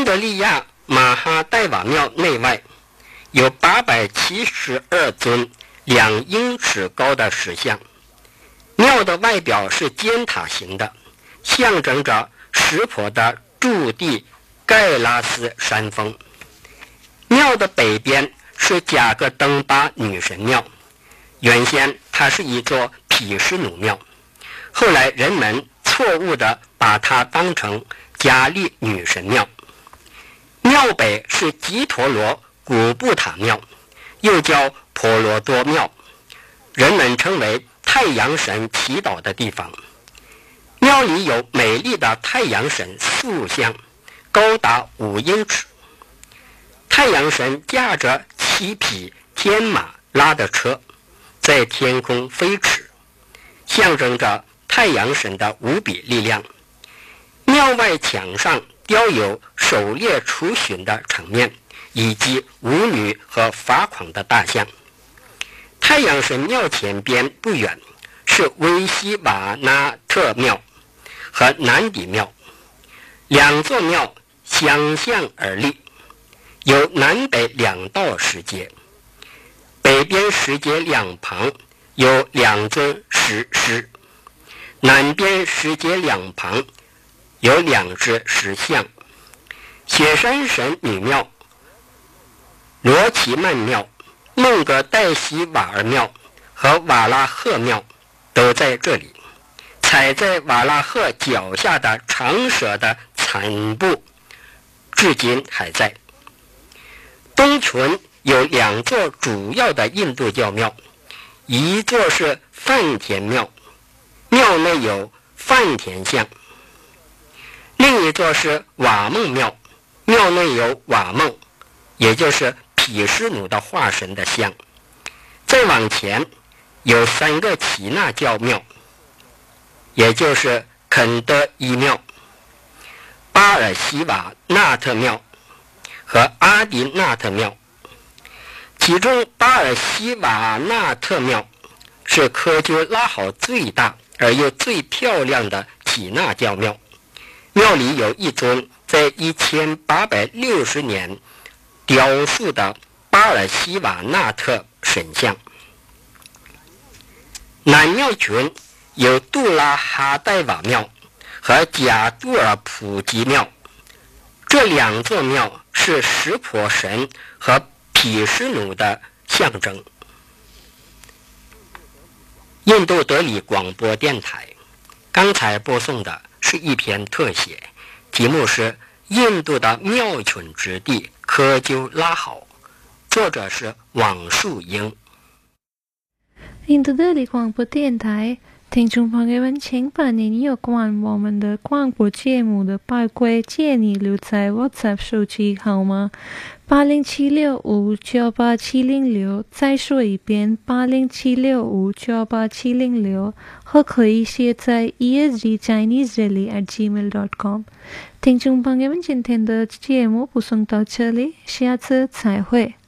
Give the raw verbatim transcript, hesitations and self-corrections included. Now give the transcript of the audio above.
安德利亚马哈代瓦庙内外有八百七十二尊两英尺高的石像，庙的外表是尖塔形的，象征着湿婆的驻地盖拉斯山峰。庙的北边是贾格登巴女神庙，原先它是一座毗湿奴庙，后来人们错误地把它当成加利女神庙。庙北是吉陀罗古布塔庙，又叫婆罗多庙，人们称为太阳神祈祷的地方。庙里有美丽的太阳神塑像，高达五英尺。太阳神驾着七匹天马拉的车，在天空飞驰，象征着太阳神的无比力量。庙外墙上雕有狩猎出巡的场面，以及舞女和发狂的大象。太阳神庙前边不远是威西瓦纳特庙和南底庙，两座庙相向而立，有南北两道石阶，北边石阶两旁有两尊石狮，南边石阶两旁有两只石像。雪山神女庙、罗奇曼庙、孟格代西瓦尔庙和瓦拉赫庙都在这里。踩在瓦拉赫脚下的长蛇的残部至今还在。东群有两座主要的印度教庙，一座是梵田庙，庙内有梵田像；另一座是瓦孟庙，庙内有瓦孟，也就是毗湿奴的化身的像。再往前有三个耆那教庙，也就是肯德伊庙、巴尔西瓦纳特庙和阿迪纳特庙。其中巴尔西瓦纳特庙是科鸠拉豪最大而又最漂亮的耆那教庙，庙里有一尊在一千八百六十年雕塑的巴尔西瓦纳特神像。南庙群有杜拉哈代瓦庙和贾杜尔普吉庙，这两座庙是湿婆神和毗湿奴的象征。印度德里广播电台，刚才播送的是一篇特写，题目是印度的庙群之地科鸠拉豪，作者是王树英。 印度德里广播电台听众朋友们，请把您有关我们的广播节目的宝贵建议留在 WhatsApp 手机号码八零七六五九八七零六，再说一遍八零七六五九八七零六，或可以写在 e s d chinese daily at gmail dot com。听众朋友们，今天的节目播送到这里，下次再会。